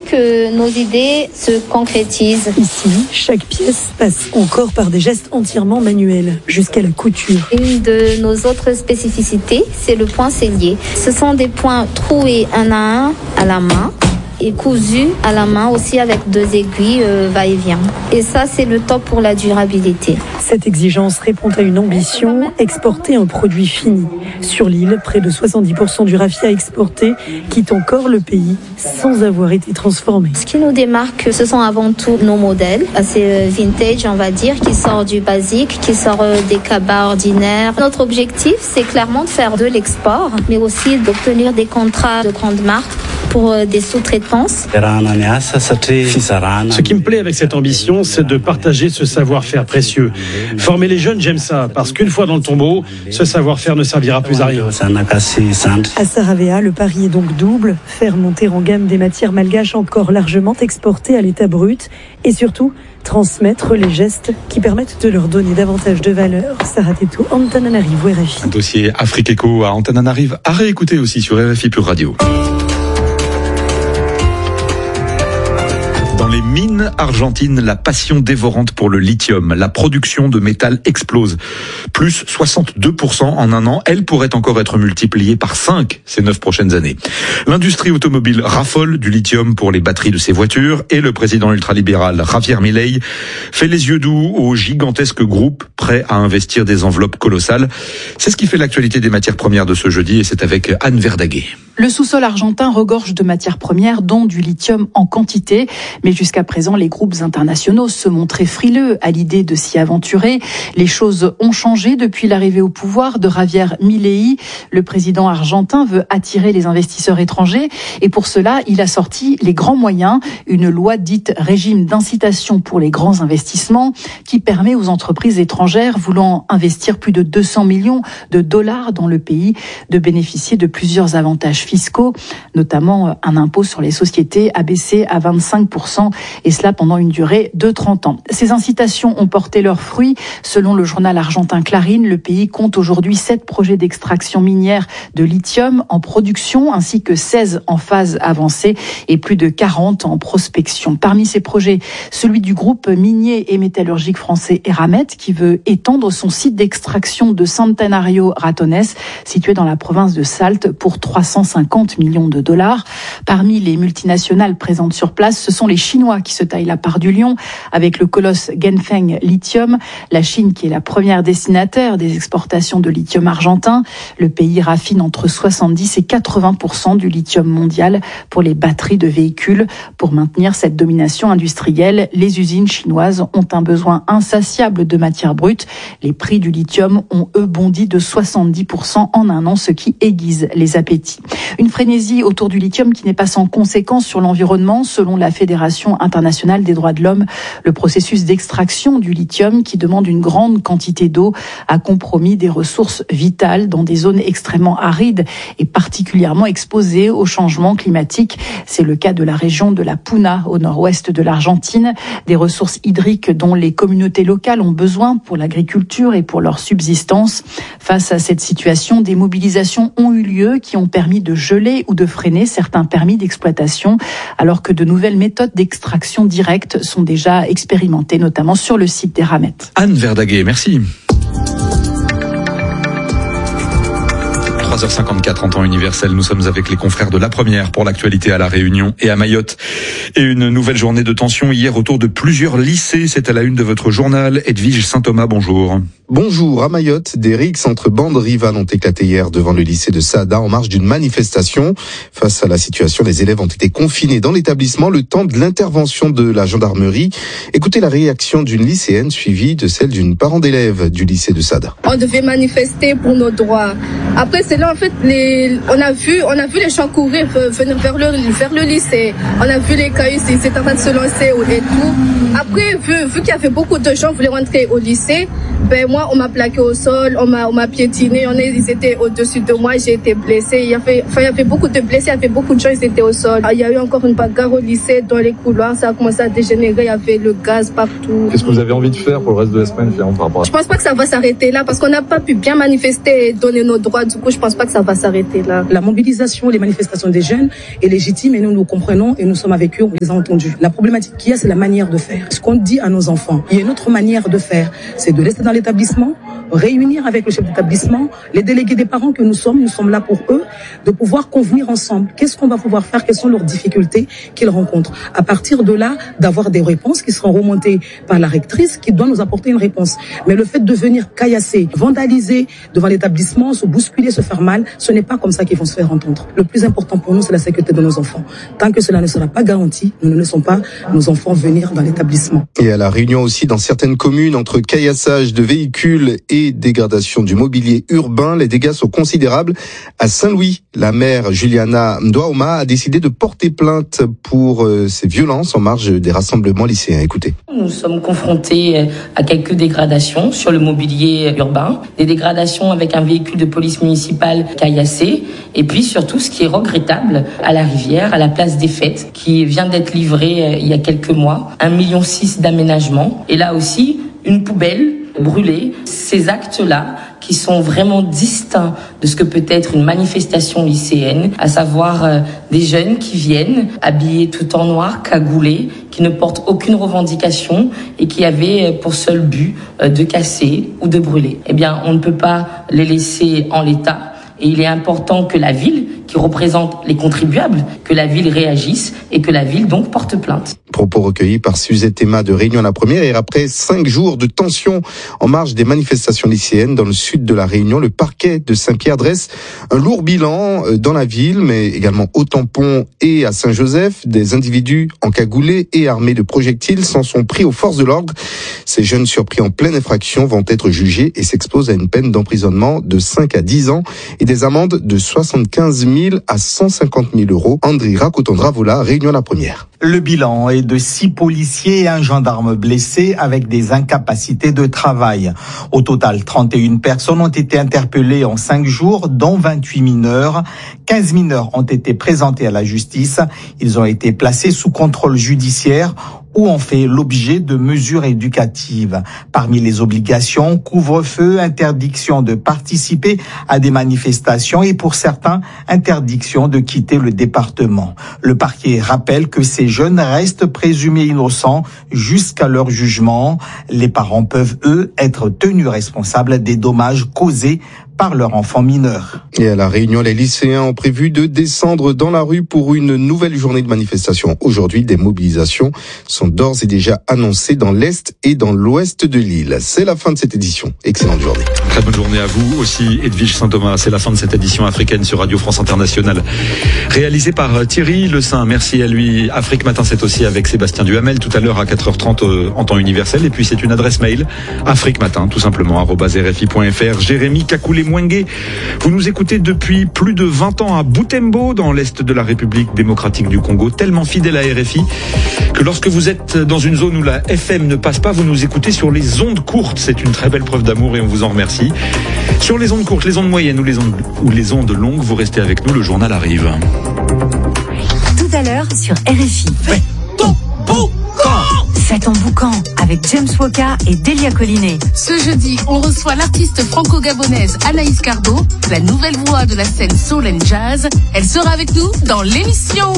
que nos idées se concrétisent. Ici, chaque pièce passe encore par des gestes entièrement manuels, jusqu'à la couture. Une de nos autres spécificités, c'est le point sellier. Ce sont des points troués un à un à la main et cousus à la main aussi avec 2 aiguilles va-et-vient. Et ça, c'est le top pour la durabilité. Cette exigence répond à une ambition, exporter un produit fini. Sur l'île, près de 70% du raffia exporté quitte encore le pays sans avoir été transformé. Ce qui nous démarque, ce sont avant tout nos modèles, assez vintage, on va dire, qui sort du basique, qui sort des cabas ordinaires. Notre objectif, c'est clairement de faire de l'export, mais aussi d'obtenir des contrats de grandes marques pour des sous-traitances. Ce qui me plaît avec cette ambition, c'est de partager ce savoir-faire précieux. Former les jeunes, j'aime ça, parce qu'une fois dans le tombeau, ce savoir-faire ne servira plus à rien. À Saravea, le pari est donc double, faire monter en gamme des matières malgaches encore largement exportées à l'état brut et surtout transmettre les gestes qui permettent de leur donner davantage de valeur. Sarah Teto, Antananarivo, RFI. Un dossier Afrique Eco à Antananarivo à réécouter aussi sur RFI Pure Radio. Dans les mines argentines, la passion dévorante pour le lithium. La production de métal explose. Plus 62% en un an. Elle pourrait encore être multipliée par 5 ces 9 prochaines années. L'industrie automobile raffole du lithium pour les batteries de ses voitures et le président ultralibéral Javier Milei fait les yeux doux au gigantesque groupe prêt à investir des enveloppes colossales. C'est ce qui fait l'actualité des matières premières de ce jeudi et c'est avec Anne Verdaguet. Le sous-sol argentin regorge de matières premières, dont du lithium en quantité. Mais jusqu'à présent, les groupes internationaux se montraient frileux à l'idée de s'y aventurer. Les choses ont changé depuis l'arrivée au pouvoir de Javier Milei. Le président argentin veut attirer les investisseurs étrangers. Et pour cela, il a sorti les grands moyens. Une loi dite régime d'incitation pour les grands investissements qui permet aux entreprises étrangères voulant investir plus de 200 millions de dollars dans le pays de bénéficier de plusieurs avantages fiscaux, notamment un impôt sur les sociétés abaissé à 25%, et cela pendant une durée de 30 ans. Ces incitations ont porté leurs fruits. Selon le journal argentin Clarín, le pays compte aujourd'hui 7 projets d'extraction minière de lithium en production, ainsi que 16 en phase avancée et plus de 40 en prospection. Parmi ces projets, celui du groupe minier et métallurgique français Eramet, qui veut étendre son site d'extraction de Centenario Ratones, situé dans la province de Saltes, pour 350 millions de dollars. Parmi les multinationales présentes sur place, ce sont les Chinois qui se taillent la part du lion avec le colosse Ganfeng Lithium. La Chine qui est la première destinataire des exportations de lithium argentin. Le pays raffine entre 70 et 80% du lithium mondial pour les batteries de véhicules. Pour maintenir cette domination industrielle, les usines chinoises ont un besoin insatiable de matières brutes. Les prix du lithium ont, eux, bondi de 70% en un an, ce qui aiguise les appétits. Une frénésie autour du lithium qui n'est pas sans conséquences sur l'environnement. Selon la Fédération internationale des droits de l'homme, le processus d'extraction du lithium, qui demande une grande quantité d'eau, a compromis des ressources vitales dans des zones extrêmement arides et particulièrement exposées au changement climatique. C'est le cas de la région de la Puna, au nord-ouest de l'Argentine. Des ressources hydriques dont les communautés locales ont besoin pour l'agriculture et pour leur subsistance. Face à cette situation, des mobilisations ont eu lieu qui ont permis de geler ou de freiner certains permis d'exploitation, alors que de nouvelles méthodes d'extraction directe sont déjà expérimentées, notamment sur le site d'Eramet. Anne Verdaguet, merci. 3h54 en temps universel, nous sommes avec les confrères de La Première pour l'actualité à La Réunion et à Mayotte. Et une nouvelle journée de tension hier autour de plusieurs lycées. C'est à la une de votre journal. Edwige Saint-Thomas, bonjour. Bonjour. À Mayotte, des rixes entre bandes rivales ont éclaté hier devant le lycée de Saada en marge d'une manifestation. Face à la situation, les élèves ont été confinés dans l'établissement le temps de l'intervention de la gendarmerie. Écoutez la réaction d'une lycéenne suivie de celle d'une parent d'élève du lycée de Saada. On devait manifester pour nos droits. Après, c'est là, en fait, on a vu les gens courir, venir vers le lycée. On a vu les cailloux, ils étaient en train de se lancer et tout. Après, vu qu'il y avait beaucoup de gens qui voulaient rentrer au lycée, moi, on m'a plaqué au sol, on m'a piétiné, ils étaient au-dessus de moi, j'ai été blessée. Il y avait beaucoup de blessés, il y avait beaucoup de gens, ils étaient au sol. Il y a eu encore une bagarre au lycée, dans les couloirs, ça a commencé à dégénérer, il y avait le gaz partout. Qu'est-ce que vous avez envie de faire pour le reste de la semaine, par rapport à ça? Je pense pas que ça va s'arrêter là, parce qu'on n'a pas pu bien manifester et donner nos droits, du coup, je pense pas que ça va s'arrêter là. La mobilisation, les manifestations des jeunes est légitime et nous comprenons et nous sommes avec eux. les a entendus. La problématique qu'il y a, c'est la manière de faire. Ce qu'on dit à nos enfants, il y a une autre manière de faire, c'est de rester dans l'établissement, réunir avec le chef d'établissement, les délégués des parents que nous sommes là pour eux, de pouvoir convenir ensemble. Qu'est-ce qu'on va pouvoir faire? Quelles sont leurs difficultés qu'ils rencontrent? À partir de là, d'avoir des réponses qui seront remontées par la rectrice qui doit nous apporter une réponse. Mais le fait de venir caillasser, vandaliser devant l'établissement, se bousculer, se faire mal, ce n'est pas comme ça qu'ils vont se faire entendre. Le plus important pour nous, c'est la sécurité de nos enfants. Tant que cela ne sera pas garanti, nous ne laissons pas nos enfants venir dans l'établissement. Et à La Réunion aussi, dans certaines communes, entre caillassage de véhicules et dégradation du mobilier urbain, les dégâts sont considérables. À Saint-Louis, la maire Juliana Ndwaoma a décidé de porter plainte pour ces violences en marge des rassemblements lycéens. Écoutez. Nous sommes confrontés à quelques dégradations sur le mobilier urbain, des dégradations avec un véhicule de police municipale caillassé, et puis surtout ce qui est regrettable à la rivière, à la place des fêtes, qui vient d'être livré il y a quelques mois, 1,6 million d'aménagements, et là aussi une poubelle brûlée. Ces actes-là qui sont vraiment distincts de ce que peut être une manifestation lycéenne, à savoir des jeunes qui viennent habillés tout en noir, cagoulés, qui ne portent aucune revendication et qui avaient pour seul but de casser ou de brûler. Eh bien, on ne peut pas les laisser en l'état. Et il est important que la ville, qui représente les contribuables, que la ville réagisse et que la ville donc porte plainte. Propos recueillis par Suzette Emma de Réunion la Première. Et après 5 jours de tension en marge des manifestations lycéennes dans le sud de la Réunion, le parquet de Saint-Pierre dresse un lourd bilan dans la ville, mais également au Tampon et à Saint-Joseph. Des individus encagoulés et armés de projectiles s'en sont pris aux forces de l'ordre. Ces jeunes surpris en pleine infraction vont être jugés et s'exposent à une peine d'emprisonnement de 5 à 10 ans et des amendes de 75 000 à 150 000 euros. André Rakotondra-Vola, Réunion la Première. Le bilan est de 6 policiers et un gendarme blessés avec des incapacités de travail. Au total, 31 personnes ont été interpellées en 5 jours, dont 28 mineurs. 15 mineurs ont été présentés à la justice. Ils ont été placés sous contrôle judiciaire ou ont fait l'objet de mesures éducatives. Parmi les obligations, couvre-feu, interdiction de participer à des manifestations et pour certains, interdiction de quitter le département. Le parquet rappelle que ces jeunes restent présumés innocents jusqu'à leur jugement. Les parents peuvent, eux, être tenus responsables des dommages causés par leur enfant mineur. Et à La Réunion, les lycéens ont prévu de descendre dans la rue pour une nouvelle journée de manifestation. Aujourd'hui, des mobilisations sont d'ores et déjà annoncées dans l'Est et dans l'Ouest de l'île. C'est la fin de cette édition. Excellente journée. Très bonne journée à vous aussi, Edwige Saint-Thomas. C'est la fin de cette édition africaine sur Radio France Internationale. Réalisée par Thierry Le Saint. Merci à lui. Afrique Matin, c'est aussi avec Sébastien Duhamel tout à l'heure à 4h30 en temps universel. Et puis c'est une adresse mail, Afrique Matin, tout simplement, @rfi.fr. Jérémy Kakoulemwenge. Vous nous écoutez depuis plus de 20 ans à Butembo, dans l'Est de la République démocratique du Congo, tellement fidèle à RFI que lorsque vous êtes dans une zone où la FM ne passe pas, vous nous écoutez sur les ondes courtes. C'est une très belle preuve d'amour et on vous en remercie. Sur les ondes courtes, les ondes moyennes ou les ondes longues, vous restez avec nous, le journal arrive. Tout à l'heure sur RFI. Fais ton boucan. Fais ton boucan avec James Woka et Delia Collinet. Ce jeudi, on reçoit l'artiste franco-gabonaise Anaïs Cardo, la nouvelle voix de la scène soul and jazz. Elle sera avec nous dans l'émission.